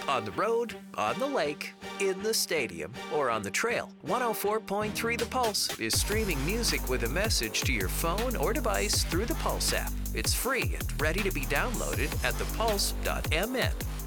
On the road, on the lake, in the stadium, or on the trail, 104.3 The Pulse is streaming music with a message to your phone or device through the Pulse app. It's free and ready to be downloaded at thepulse.mn.